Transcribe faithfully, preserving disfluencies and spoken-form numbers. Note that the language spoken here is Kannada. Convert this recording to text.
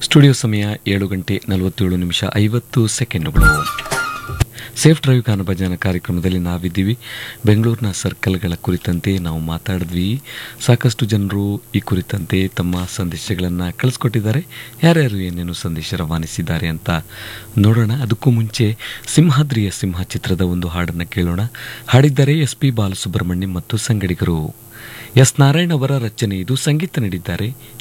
ಸ್ಟುಡಿಯೋ ಸಮಯ ಏಳು ಗಂಟೆ ನಲವತ್ತೇಳು ನಿಮಿಷ ಐವತ್ತು ಸೆಕೆಂಡುಗಳು. ಸೇಫ್ ಡ್ರೈವ್ ಗಾನಭಜನ ಕಾರ್ಯಕ್ರಮದಲ್ಲಿ ನಾವಿದ್ದೀವಿ. ಬೆಂಗಳೂರಿನ ಸರ್ಕಲ್ಗಳ ಕುರಿತಂತೆ ನಾವು ಮಾತಾಡಿದ್ವಿ. ಸಾಕಷ್ಟು ಜನರು ಈ ಕುರಿತಂತೆ ತಮ್ಮ ಸಂದೇಶಗಳನ್ನು ಕಳಿಸ್ಕೊಟ್ಟಿದ್ದಾರೆ. ಯಾರ್ಯಾರು ಏನೇನು ಸಂದೇಶ ರವಾನಿಸಿದ್ದಾರೆ ಅಂತ ನೋಡೋಣ. ಅದಕ್ಕೂ ಮುಂಚೆ ಸಿಂಹಾದ್ರಿಯ ಸಿಂಹ ಚಿತ್ರದ ಒಂದು ಹಾಡನ್ನು ಕೇಳೋಣ. ಹಾಡಿದ್ದಾರೆ ಎಸ್ ಪಿ ಬಾಲಸುಬ್ರಹ್ಮಣ್ಯಂ ಮತ್ತು ಸಂಗಡಿಗರು. ಎಸ್ ನಾರಾಯಣ್ ಅವರ ರಚನೆ ಇದು. ಸಂಗೀತ ನೀಡಿದ್ದಾರೆ